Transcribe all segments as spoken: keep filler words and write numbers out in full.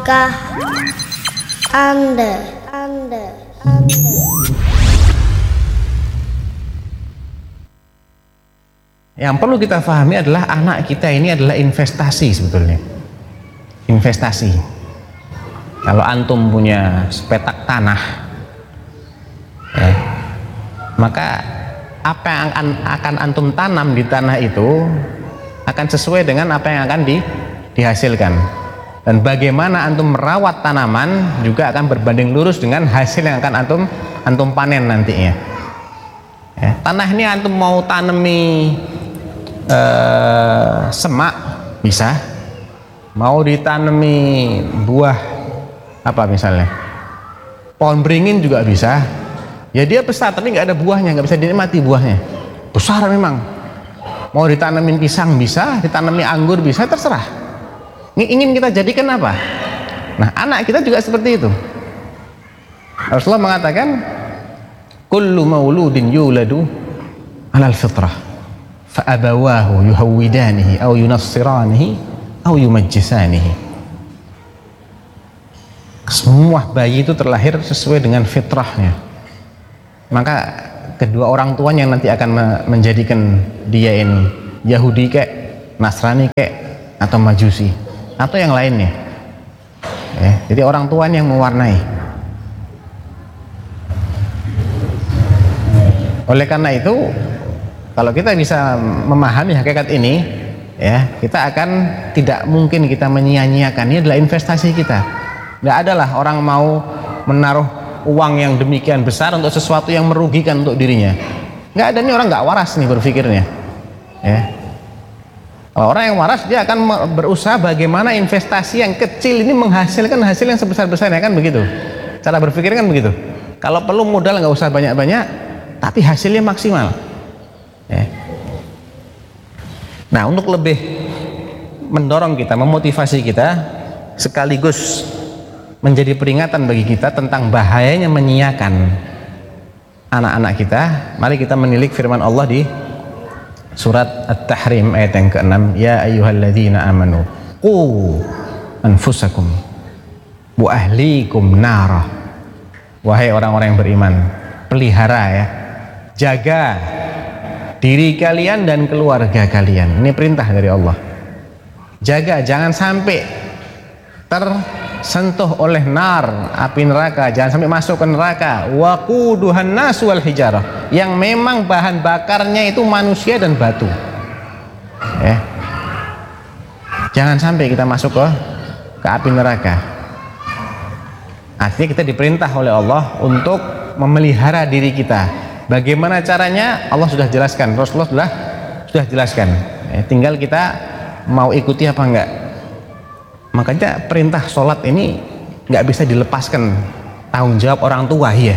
Tahukah Anda, Anda, Anda? Yang perlu kita pahami adalah anak kita ini adalah investasi sebetulnya. Investasi. Kalau antum punya sepetak tanah, ya, maka apa yang akan, akan antum tanam di tanah itu akan sesuai dengan apa yang akan di, dihasilkan. Dan bagaimana antum merawat tanaman juga akan berbanding lurus dengan hasil yang akan antum antum panen nantinya. Ya, tanah ini antum mau tanami eh, semak bisa, mau ditanami buah apa misalnya, pohon beringin juga bisa. Ya dia besar tapi nggak ada buahnya, nggak bisa dinikmati buahnya. Besar memang. Mau ditanamin pisang bisa, ditanami anggur bisa, terserah. Ingin kita jadikan apa? Nah, anak kita juga seperti itu. Rasulullah mengatakan, kullu mauludin yuladu alal fitrah, fa abawahu yuhawwidanihi aw yunassiranihi aw yumajjisanihi. Semua bayi itu terlahir sesuai dengan fitrahnya. Maka kedua orang tuanya yang nanti akan menjadikan dia ini Yahudi kek, Nasrani kek, atau Majusi, atau yang lainnya. Ya, jadi orang tuanya yang mewarnai. Oleh karena itu, kalau kita bisa memahami hakikat ini, ya, kita akan tidak mungkin kita menyia-nyiakan. Ini adalah investasi kita. Tidak adalah orang mau menaruh uang yang demikian besar untuk sesuatu yang merugikan untuk dirinya. Nggak ada, nih orang nggak waras nih berpikirnya. Ya. Kalau orang yang waras dia akan berusaha bagaimana investasi yang kecil ini menghasilkan hasil yang sebesar-besarnya, kan begitu. Cara berpikir kan begitu. Kalau perlu modal nggak usah banyak-banyak, tapi hasilnya maksimal. Ya. Nah, untuk lebih mendorong kita, memotivasi kita, sekaligus menjadi peringatan bagi kita tentang bahayanya menyiakan anak-anak kita, mari kita menilik firman Allah di surat At-Tahrim ayat yang keenam, ya ayyuhalladzina amanu qu anfusakum wa ahlikum nara. Wahai orang-orang yang beriman, pelihara ya, jaga diri kalian dan keluarga kalian. Ini perintah dari Allah. Jaga, jangan sampai tersentuh oleh nar, api neraka, jangan sampai masuk ke neraka. Waquduhan nas wal hijarah, yang memang bahan bakarnya itu manusia dan batu. Eh, jangan sampai kita masuk ke ke api neraka. Artinya kita diperintah oleh Allah untuk memelihara diri kita. Bagaimana caranya? Allah sudah jelaskan, Rasulullah sudah sudah jelaskan. Eh, tinggal kita mau ikuti apa enggak. Makanya perintah sholat ini nggak bisa dilepaskan tanggung jawab orang tua. Ya,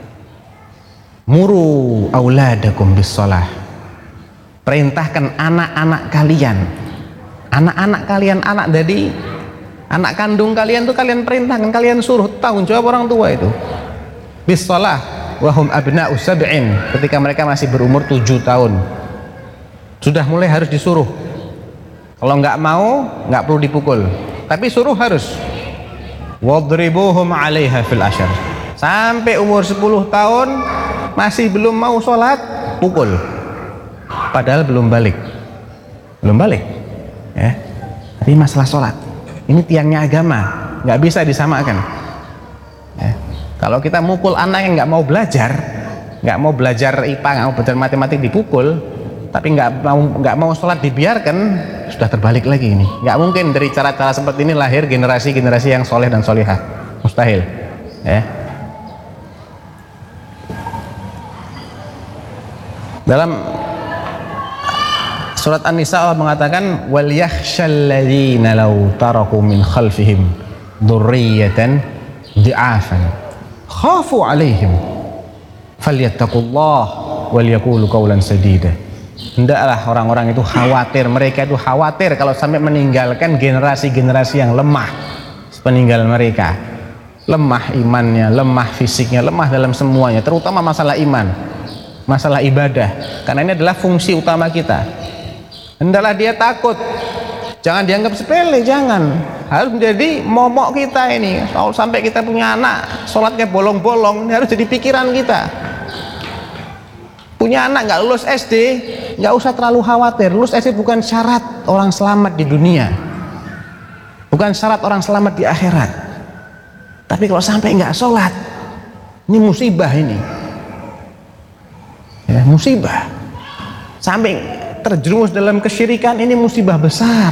muru auladakum bis sholah, perintahkan anak-anak kalian, anak-anak kalian, anak dari anak kandung kalian tuh kalian perintahkan, kalian suruh, tanggung jawab orang tua itu. Bis sholah wahum abna'u sab'in, ketika mereka masih berumur tujuh tahun sudah mulai harus disuruh. Kalau nggak mau nggak perlu dipukul, tapi suruh harus. Wadribuhum 'alaiha fil ashar, sampai umur sepuluh tahun masih belum mau sholat, pukul, padahal belum balik belum balik ya. Tapi masalah sholat ini tiangnya agama, nggak bisa disamakan ya. Kalau kita mukul anak yang nggak mau belajar, nggak mau belajar I P A, nggak mau belajar matematik, dipukul, tapi nggak mau nggak mau sholat dibiarkan, sudah terbalik lagi. Ini nggak mungkin dari cara-cara seperti ini lahir generasi-generasi yang soleh dan solihah, mustahil ya. Dalam surat An-Nisa Allah mengatakan, wal yakhshal ladzina law taraku min khalfihim dzurriyyatan dhi'afan khafu 'alaihim falyattaqullah wal yaqulu qawlan sadida. Hendaklah orang-orang itu khawatir, mereka itu khawatir kalau sampai meninggalkan generasi-generasi yang lemah sepeninggal mereka. Lemah imannya, lemah fisiknya, lemah dalam semuanya, terutama masalah iman, masalah ibadah, karena ini adalah fungsi utama kita. Hendaklah dia takut, jangan dianggap sepele, jangan, harus menjadi momok kita ini. Kalau sampai kita punya anak sholatnya bolong-bolong, ini harus jadi pikiran kita. Punya anak nggak lulus S D, nggak usah terlalu khawatir. Lulus S D bukan syarat orang selamat di dunia, bukan syarat orang selamat di akhirat. Tapi kalau sampai nggak sholat, ini musibah ini, ya, musibah. Sampai terjerumus dalam kesyirikan, ini musibah besar.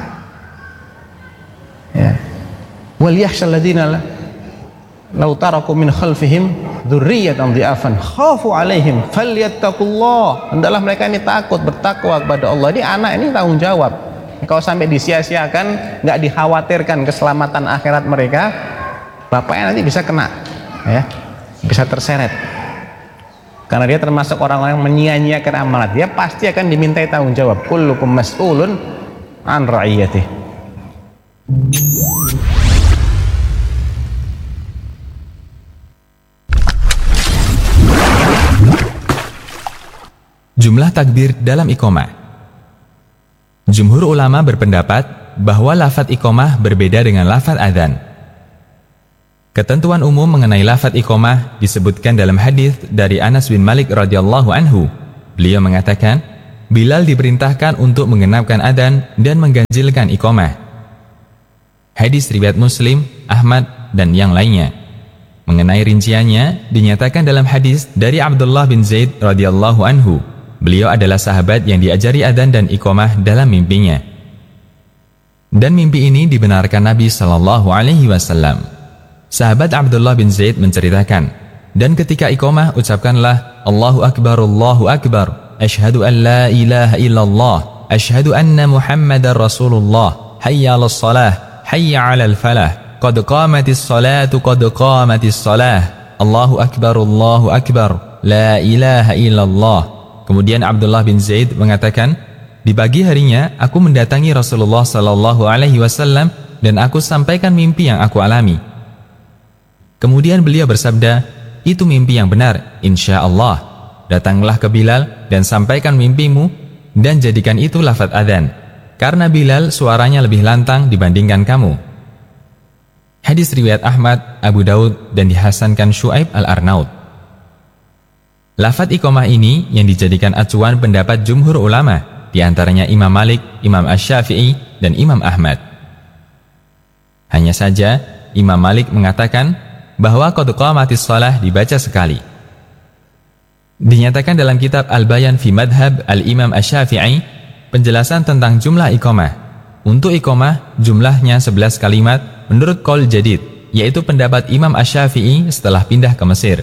Ya. Wal yakhshal ladzina law taraku min khalfihim dzurriyyatan dhi'afan khafu 'alaihim falyattaqullah. Hendaklah mereka ini takut, bertakwa kepada Allah. Ini anak ini tanggung jawab. Kalau sampai disia-siakan, nggak dikhawatirkan keselamatan akhirat mereka, bapaknya nanti bisa kena, ya, bisa terseret. Karena dia termasuk orang-orang yang menyia-nyiakan amanat, dia pasti akan dimintai tanggung jawab. Kullukum mas'ulun an ra'iyatih. Jumlah takbir dalam iqamah. Jumhur ulama berpendapat bahwa lafadz iqamah berbeda dengan lafadz adzan. Ketentuan umum mengenai lafadz iqamah disebutkan dalam hadis dari Anas bin Malik radhiyallahu anhu. Beliau mengatakan, Bilal diperintahkan untuk mengenapkan adzan dan mengganjilkan iqamah. Hadis riwayat Muslim, Ahmad, dan yang lainnya. Mengenai rinciannya, dinyatakan dalam hadis dari Abdullah bin Zaid radhiyallahu anhu. Beliau adalah sahabat yang diajari adzan dan iqamah dalam mimpinya. Dan mimpi ini dibenarkan Nabi sallallahu alaihi wasallam. Sahabat Abdullah bin Zaid menceritakan, dan ketika iqamah ucapkanlah Allahu Akbar, Allahu Akbar, asyhadu an la ilaha illallah, asyhadu anna Muhammadar Rasulullah, hayya 'alas salah, hayya 'alal falah, qad qamatis salatu, qad qamatis salah, Allahu Akbar, Allahu Akbar, la ilaha illallah. Kemudian Abdullah bin Zaid mengatakan, di pagi harinya aku mendatangi Rasulullah sallallahu alaihi wasallam dan aku sampaikan mimpi yang aku alami. Kemudian beliau bersabda, itu mimpi yang benar, insya Allah. Datanglah ke Bilal dan sampaikan mimpimu dan jadikan itu lafadz adzan, karena Bilal suaranya lebih lantang dibandingkan kamu. Hadis riwayat Ahmad, Abu Daud, dan dihasankan Syuaib al-Arnaud. Lafadz iqamah ini yang dijadikan acuan pendapat jumhur ulama, diantaranya Imam Malik, Imam Asy-Syafi'i, dan Imam Ahmad. Hanya saja Imam Malik mengatakan bahwa qad qamatis shalah dibaca sekali. Dinyatakan dalam kitab Al-Bayan fi Madhab Al-Imam Asy-Syafi'i penjelasan tentang jumlah iqamah. Untuk iqamah jumlahnya sebelas kalimat menurut qaul jadid, yaitu pendapat Imam Asy-Syafi'i setelah pindah ke Mesir.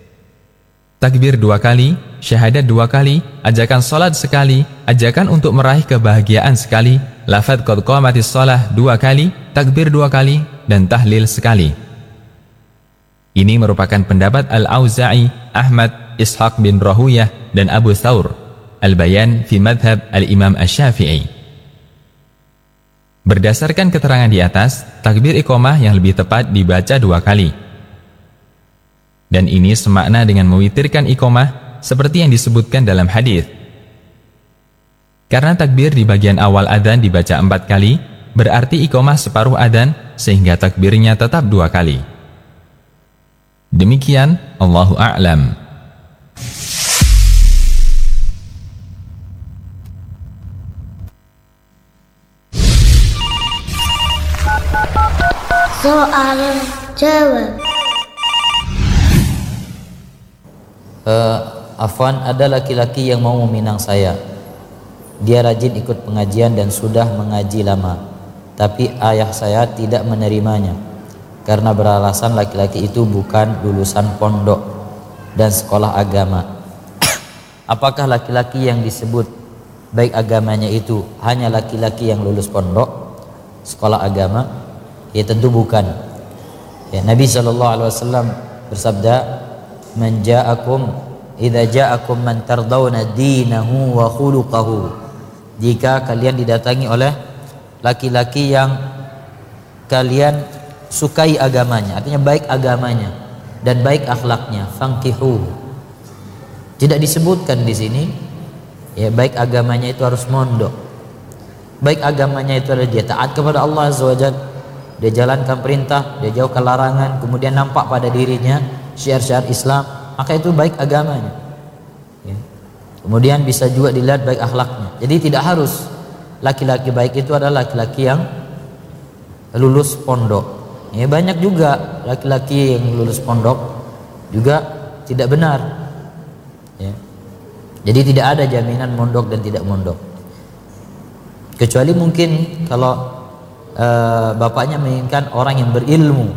Takbir dua kali, syahadat dua kali, ajakan salat sekali, ajakan untuk meraih kebahagiaan sekali, lafadz qad qamatis shalah dua kali, takbir dua kali, dan tahlil sekali. Ini merupakan pendapat Al-Auza'i, Ahmad, Ishaq bin Rahuyah, dan Abu Thawr. Al-Bayan fi Madhab Al-Imam Asy-Syafi'i. Berdasarkan keterangan di atas, takbir iqamah yang lebih tepat dibaca dua kali. Dan ini semakna dengan mewitirkan iqamah seperti yang disebutkan dalam hadis. Karena takbir di bagian awal adzan dibaca empat kali, berarti iqamah separuh adzan sehingga takbirnya tetap dua kali. Demikian, Allahu a'lam. Soal jawab. Uh, Afwan, ada laki-laki yang mau meminang saya. Dia rajin ikut pengajian dan sudah mengaji lama, tapi ayah saya tidak menerimanya karena beralasan laki-laki itu bukan lulusan pondok dan sekolah agama. Apakah laki-laki yang disebut baik agamanya itu hanya laki-laki yang lulus pondok, sekolah agama? Ya tentu bukan. Ya, Nabi shallallahu alaihi wasallam bersabda, "Man ja'akum idza ja'akum man tardawna dinahu wa khuluquhu." Jika kalian didatangi oleh laki-laki yang kalian sukai agamanya, artinya baik agamanya dan baik akhlaknya, fankihu. Tidak disebutkan di sini ya baik agamanya itu harus mondok. Baik agamanya itu adalah dia taat kepada Allah Azza wa Jalla, dia jalankan perintah, dia jauhkan larangan, kemudian nampak pada dirinya syiar-syiar Islam, maka itu baik agamanya. Ya. Kemudian bisa juga dilihat baik akhlaknya. Jadi tidak harus laki-laki baik itu adalah laki-laki yang lulus pondok. Ya, banyak juga laki-laki yang lulus pondok juga tidak benar. Ya. Jadi tidak ada jaminan mondok dan tidak mondok. Kecuali mungkin kalau Uh, bapaknya menginginkan orang yang berilmu,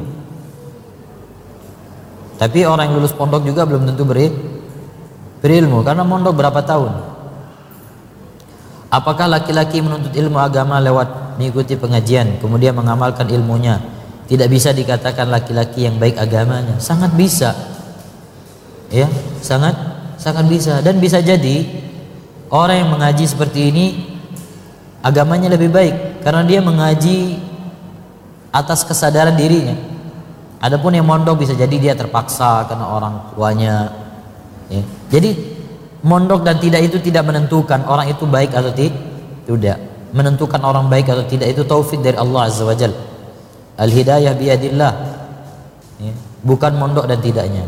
tapi orang yang lulus pondok juga belum tentu beri, berilmu, karena mondok berapa tahun. Apakah laki-laki menuntut ilmu agama lewat mengikuti pengajian kemudian mengamalkan ilmunya tidak bisa dikatakan laki-laki yang baik agamanya? Sangat bisa, ya, sangat sangat bisa. Dan bisa jadi orang yang mengaji seperti ini agamanya lebih baik karena dia mengaji atas kesadaran dirinya. Adapun yang mondok bisa jadi dia terpaksa karena orang tuanya. Ya. Jadi mondok dan tidak itu tidak menentukan orang itu baik atau tidak. Menentukan orang baik atau tidak itu taufik dari Allah Azza wa Jalla. Al-hidayah biyadillah. Ya. Bukan mondok dan tidaknya.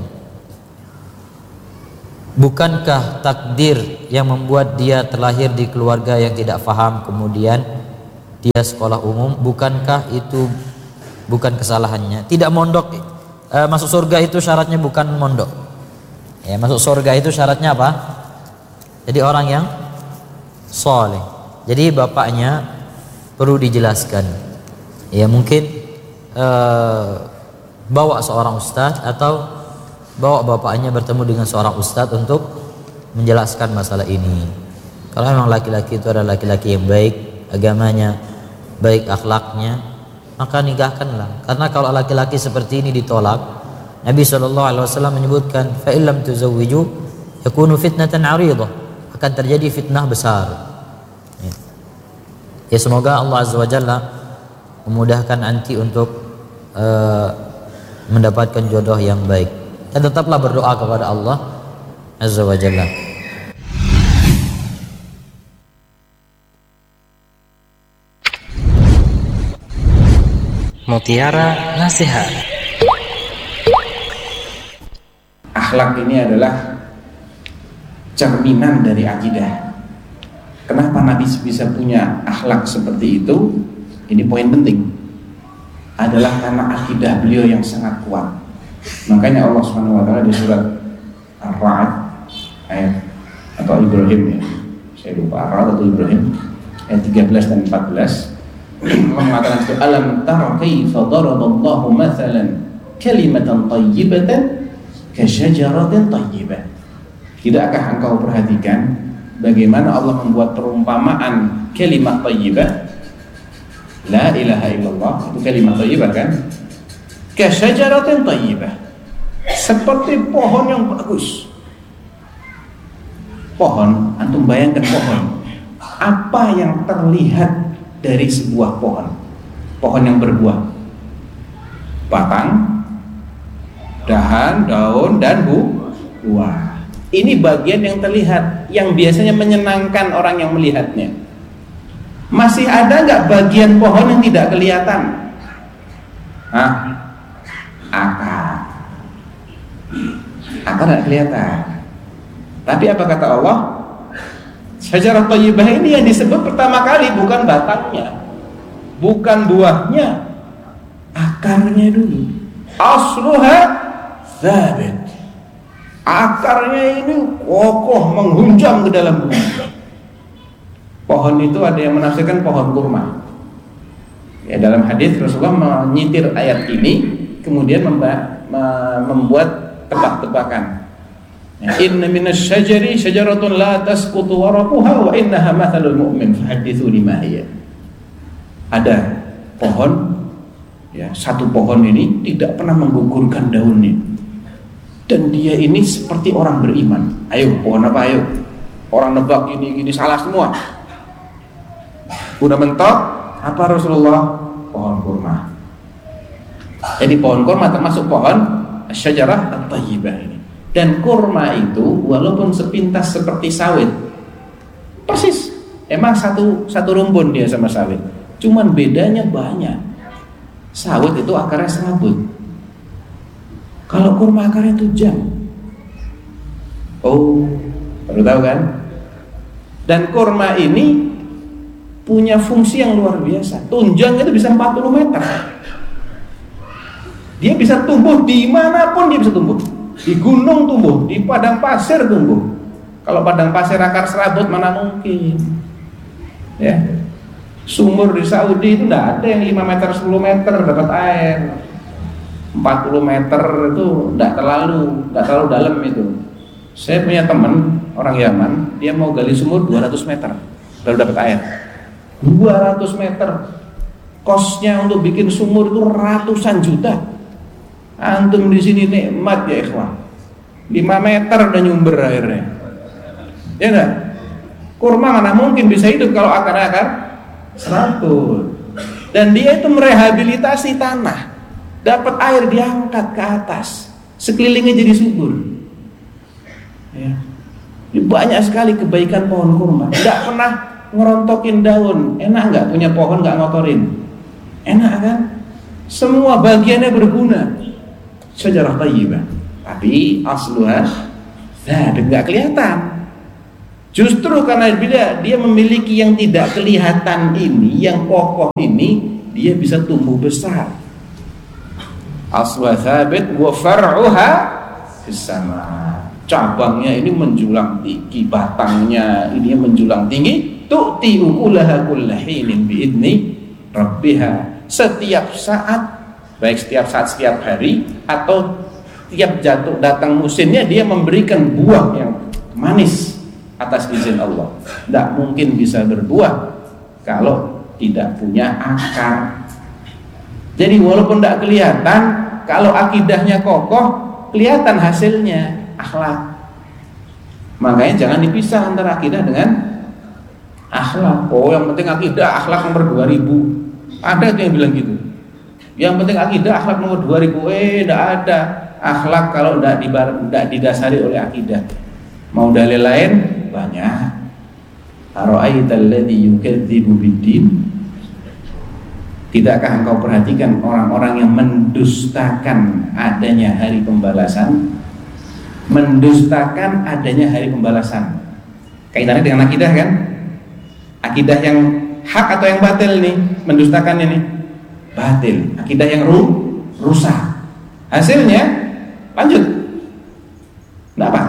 Bukankah takdir yang membuat dia terlahir di keluarga yang tidak faham kemudian dia sekolah umum? Bukankah itu bukan kesalahannya? Tidak mondok, e, masuk surga itu syaratnya bukan mondok. Ya, masuk surga itu syaratnya apa? Jadi orang yang soleh. Jadi bapaknya perlu dijelaskan. Ya mungkin e, bawa seorang ustadz atau bawa bapaknya bertemu dengan seorang ustadz untuk menjelaskan masalah ini. Kalau memang laki-laki itu adalah laki-laki yang baik agamanya, baik akhlaknya, maka nikahkanlah. Karena kalau laki-laki seperti ini ditolak, Nabi shallallahu alaihi wasallam menyebutkan fa illam tuzawwiju yakunu fitnatan 'aridah, akan terjadi fitnah besar. Ya, ya semoga Allah Azza wa Jalla memudahkan anti untuk uh, mendapatkan jodoh yang baik. Dan tetaplah berdoa kepada Allah Azza wa Jalla. Mutiara Nasihat. Akhlak ini adalah cerminan dari akidah. Kenapa Nabi bisa punya akhlak seperti itu? Ini poin penting. Adalah karena akidah beliau yang sangat kuat. Makanya Allah Subhanahu wa taala di surat Ar-Ra'd ayat atau Ibrahim, ya. Saya lupa Ar-Ra'd atau Ibrahim ayat tiga belas dan empat belas. Allah mengatakan itu, alam tara kaifa daraballahu mathalan kalimatan thayyibatan ka syajaratin thayyibah. Tidakkah engkau perhatikan bagaimana Allah membuat perumpamaan kalimat thayyibah? La ilaha illallah, itu kalimat thayyibah kan? Kasyajaratin thayyibah, seperti pohon yang bagus. Pohon, antum bayangkan pohon. Apa yang terlihat dari sebuah pohon? Pohon yang berbuah, batang, dahan, daun, dan bu, buah. Ini bagian yang terlihat, yang biasanya menyenangkan orang yang melihatnya. Masih ada nggak bagian pohon yang tidak kelihatan? Hah? Akar. Akar tidak kelihatan. Tapi apa kata Allah? Syajarah thayyibah ini yang disebut pertama kali bukan batangnya, bukan buahnya, akarnya dulu. Asluha tsabit. Akarnya ini kokoh menghunjam ke dalam bumi. Pohon itu ada yang menafsirkan pohon kurma. Ya, dalam hadis Rasulullah menyitir ayat ini, kemudian membuat tebak-tebakan. Inna minas syajari syajaratun la tasqutu waraquha wa innaha mathalul mu'min fahaddithuni ma hiya. Ada pohon, ya, satu pohon ini tidak pernah menggugurkan daunnya, dan dia ini seperti orang beriman. Ayo, pohon apa ayo? Orang nebak ini gini salah semua. Udah mentok, apa Rasulullah? Pohon kurma. Jadi pohon kurma termasuk pohon syajarah at-thayyibah ini. Dan kurma itu walaupun sepintas seperti sawit, persis, emang satu satu rumpun dia sama sawit, cuman bedanya banyak. Sawit itu akarnya serabut. Kalau kurma akarnya tunjang. Oh, baru tahu kan? Dan kurma ini punya fungsi yang luar biasa. Tunjang itu bisa empat puluh meter. Dia bisa tumbuh dimanapun, dia bisa tumbuh. Di gunung tumbuh, di padang pasir tumbuh. Kalau padang pasir akar serabut mana mungkin? Ya. Sumur di Saudi itu tidak ada yang lima meter, sepuluh meter dapat air. empat puluh meter itu tidak terlalu, tidak terlalu dalam itu. Saya punya teman orang Yaman, dia mau gali sumur dua ratus meter baru dapat air. dua ratus meter. Kosnya untuk bikin sumur itu ratusan juta. Antum di sini nikmat ya ikhwan. lima meter udah nyumber airnya. Ya enggak? Kurma mana mungkin bisa hidup kalau akarnya akar serabut. Dan dia itu merehabilitasi tanah. Dapat air diangkat ke atas, sekelilingnya jadi subur. Ya. Banyak sekali kebaikan pohon kurma. Tidak pernah ngerontokin daun. Enak nggak punya pohon nggak ngotorin? Enak kan? Semua bagiannya berguna. Syajarah thayyibah. Tapi asluha dzabit, nggak kelihatan. Justru karena bila dia memiliki yang tidak kelihatan ini, yang kokoh ini, dia bisa tumbuh besar. Asluha dzabit wa far'uha fis sama. Cabangnya ini menjulang tinggi, batangnya ini menjulang tinggi. Tu'ti ukulaha kulla hinin bi'idni rabbiha. Setiap saat, baik setiap saat, setiap hari, atau tiap jatuh datang musimnya, dia memberikan buah yang manis atas izin Allah. Tidak mungkin bisa berbuah kalau tidak punya akar. Jadi walaupun tidak kelihatan, kalau akidahnya kokoh, kelihatan hasilnya. Akhlak. Makanya jangan dipisah antara akidah dengan akhlak. Oh, yang penting akidah, akhlak nomor dua ribu. Ada tuh yang bilang gitu. Yang penting akidah, akhlak nomor dua ribu. Eh, tidak ada. Akhlak kalau tidak tidak didasari oleh akidah. Mau dalil lain banyak. Ara'aital ladzi yukadzibu biddin. Tidakkah engkau perhatikan orang-orang yang mendustakan adanya hari pembalasan? Mendustakan adanya hari pembalasan. Kaitannya dengan akidah kan? Akidah yang hak atau yang batil nih? Mendustakan ini batil. Akidah yang ru, rusak. Hasilnya lanjut. Kenapa?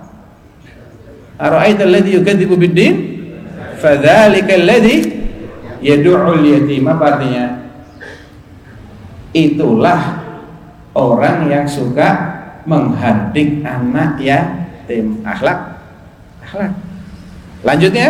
Ara'aital ladzi yukadzibu biddin fadzalikal ladzi yad'ul yatim. Apa artinya? Itulah orang yang suka menghardik anak yatim. Akhlak, akhlak. Lanjutnya,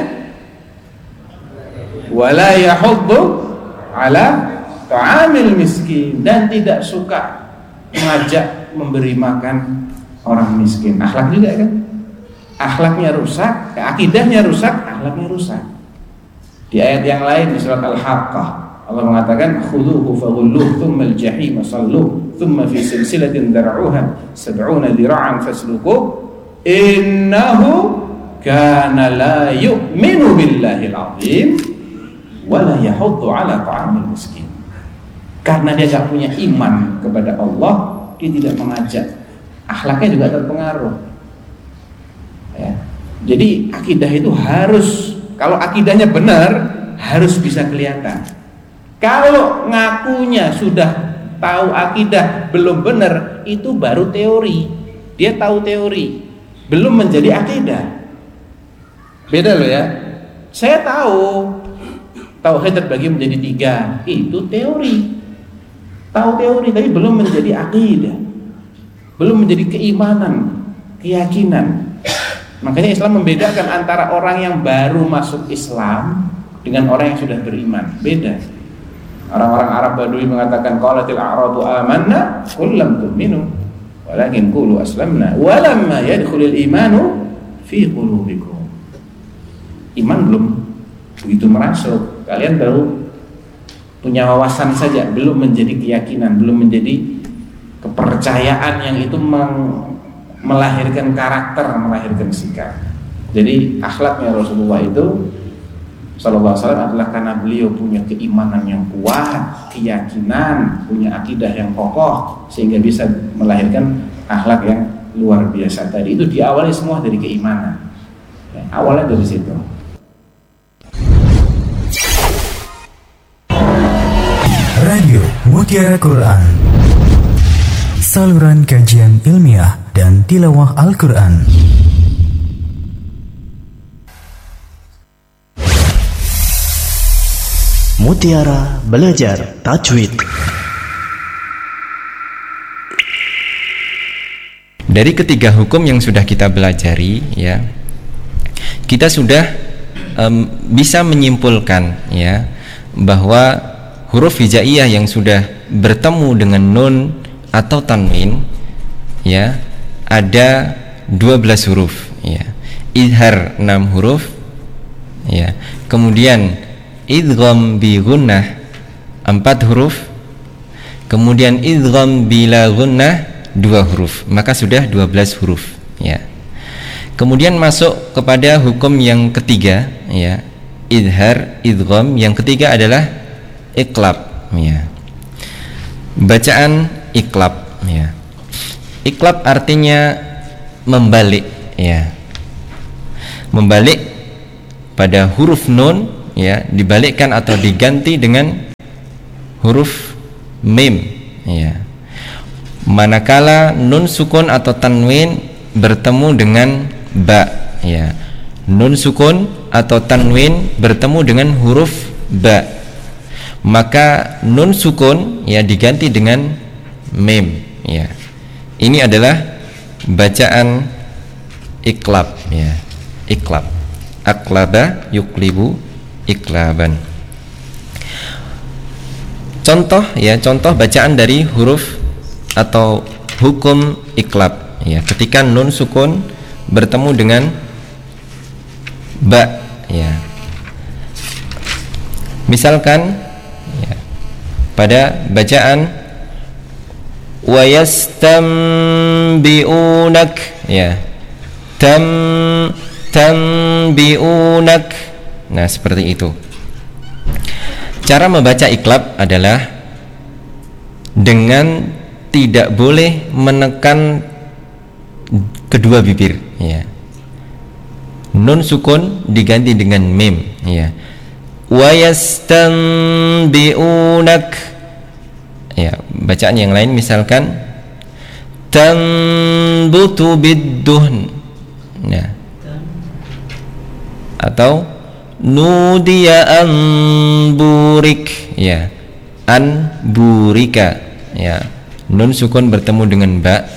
wala yahuddu ala ta'amil miskin, dan tidak suka mengajak memberi makan orang miskin. Akhlak juga kan? Akhlaknya rusak, akidahnya rusak, akhlaknya rusak. Di ayat yang lain di surat Al-Haqqah, Allah mengatakan khudhuhu faghulluhu thumma al-jahima salluhu thumma fi silsilatin dar'uha sab'una dhira'an fasluquhu innahu kana la yu'minu billahi al-'azim wa la yahuddu 'ala ta'amil miskin. Karena dia tidak punya iman kepada Allah, dia tidak mengajak. Akhlaknya juga terpengaruh. Ya. Jadi akidah itu harus, kalau akidahnya benar, harus bisa kelihatan. Kalau ngakunya sudah tahu akidah belum benar, itu baru teori. Dia tahu teori, belum menjadi akidah. Beda loh ya. Saya tahu tauhid terbagi menjadi tiga, itu teori. Tahu teori tapi belum menjadi akidah, belum menjadi keimanan, keyakinan. Makanya Islam membedakan antara orang yang baru masuk Islam dengan orang yang sudah beriman. Beda. Orang-orang Arab Badui mengatakan qalatil a'radu amanna qul lam tu'minu walakin qulu aslamna walamma yadkhulul imanu fi qulubikum. Iman belum begitu merasuk, kalian baru punya wawasan saja, belum menjadi keyakinan, belum menjadi kepercayaan yang itu melahirkan karakter, melahirkan sikap. Jadi akhlaknya Rasulullah itu Sallallahu Alaihi Wasallam adalah karena beliau punya keimanan yang kuat, keyakinan, punya akidah yang kokoh, sehingga bisa melahirkan akhlak yang luar biasa tadi. Itu diawali semua dari keimanan. Ya, awalnya dari situ. Radio Mutiara Quran, saluran kajian ilmiah dan tilawah Al-Quran. Mutiara Belajar Tajwid. Dari ketiga hukum yang sudah kita belajari, ya, kita sudah um, bisa menyimpulkan, ya, bahwa huruf hijaiyah yang sudah bertemu dengan nun atau tanwin, ya, ada dua belas huruf, ya. Idhar enam huruf, ya. Kemudian idgham bi gunnah empat huruf. Kemudian idgham bila gunnah dua huruf, maka sudah dua belas huruf, ya. Kemudian masuk kepada hukum yang ketiga, ya, idhar, idgham. Yang ketiga adalah iqlab, ya. Bacaan iqlab, ya. Iqlab artinya membalik, ya. Membalik pada huruf nun, ya, dibalikkan atau diganti dengan huruf mim, ya. Manakala nun sukun atau tanwin bertemu dengan ba, ya. Nun sukun atau tanwin bertemu dengan huruf ba, maka nun sukun, ya, diganti dengan mim, ya. Ini adalah bacaan iqlab, ya. Iqlab, aqlaba yuqlibu iqlaban. Contoh, ya, contoh bacaan dari huruf atau hukum iqlab, ya, ketika nun sukun bertemu dengan ba, ya. Misalkan, ya, pada bacaan wa yastambi'unak, ya, tam tambi'unak. Nah, seperti itu. Cara membaca iqlab adalah dengan tidak boleh menekan kedua bibir, ya. Nun sukun diganti dengan mim, ya. Wa yastanbi'unak, ya. Bacaan yang lain misalkan tanbutu bidduhn, ya. Atau nudiya anburik, ya. Anburika, ya. Nun sukun bertemu dengan ba.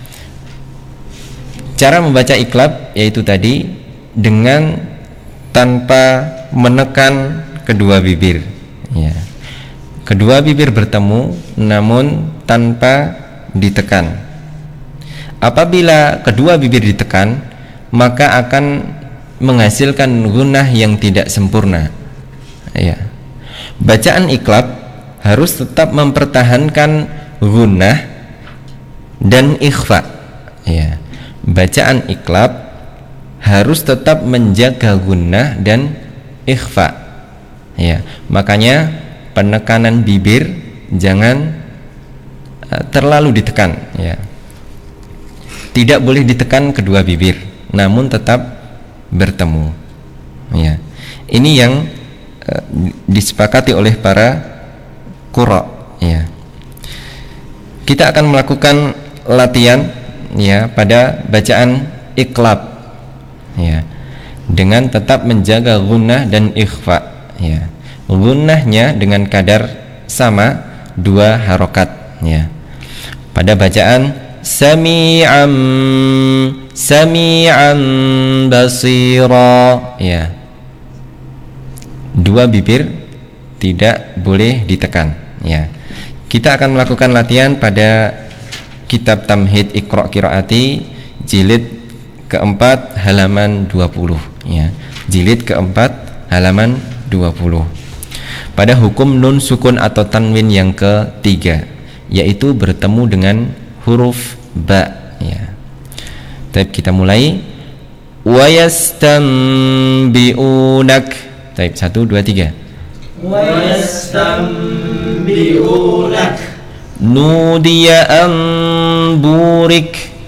Cara membaca iqlab yaitu tadi dengan tanpa menekan kedua bibir, ya. Kedua bibir bertemu namun tanpa ditekan. Apabila kedua bibir ditekan, maka akan menghasilkan gunnah yang tidak sempurna, ya. Bacaan iqlab harus tetap mempertahankan gunnah dan ikhfa, ya. Bacaan iqlab harus tetap menjaga gunnah dan ikhfa, ya. Makanya penekanan bibir jangan uh, terlalu ditekan, ya. Tidak boleh ditekan kedua bibir, namun tetap bertemu, ya. Ini yang uh, disepakati oleh para qurra, ya. Kita akan melakukan latihan, ya, pada bacaan iqlab, ya, dengan tetap menjaga gunnah dan ikhfa, ya. Gunnahnya dengan kadar sama dua harokat, ya. Pada bacaan sami'an sami'an basira, ya, dua bibir tidak boleh ditekan, ya. Kita akan melakukan latihan pada kitab Tamhid Iqra' Qiraati jilid keempat halaman dua puluh, ya. Jilid keempat halaman dua puluh. Pada hukum nun sukun atau tanwin yang ketiga, yaitu bertemu dengan huruf ba, ya. Tapi kita mulai wa yastanbi'unak, Baik, satu, dua, tiga. ويستنبئونك Nudiya an burik